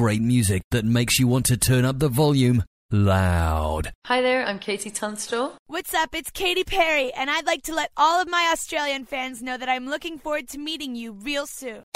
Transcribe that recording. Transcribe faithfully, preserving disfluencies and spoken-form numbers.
great music that makes you want to turn up the volume loud. Hi there, I'm Katie Tunstall. What's up? It's Katy Perry, and I'd like to let all of my Australian fans know that I'm looking forward to meeting you real soon.